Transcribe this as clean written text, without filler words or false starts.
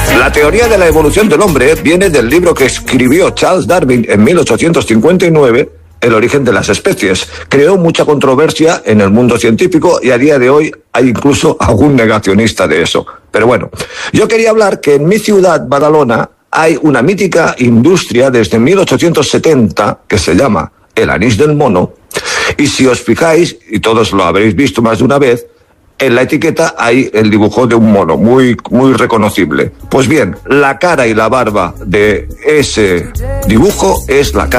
La teoría de la evolución del hombre viene del libro que escribió Charles Darwin en 1859, El origen de las especies. Creó mucha controversia en el mundo científico y a día de hoy hay incluso algún negacionista de eso. Pero bueno, yo quería hablar que en mi ciudad, Badalona, hay una mítica industria desde 1870 que se llama el anís del mono. Y si os fijáis, y todos lo habréis visto más de una vez, en la etiqueta hay el dibujo de un mono, muy reconocible. Pues bien, la cara y la barba de ese dibujo es la cara